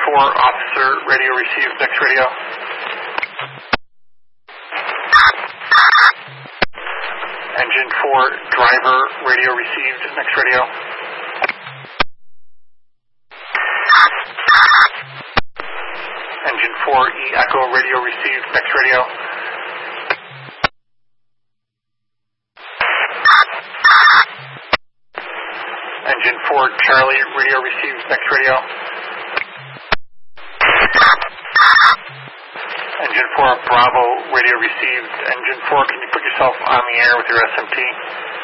4, officer, radio received, next radio. Engine 4, driver, radio received, next radio. Engine 4, E Echo, radio received, next radio. Engine 4, Charlie, radio received, next radio. Engine 4, Bravo, radio received. Engine 4, can you put yourself on the air with your SMT?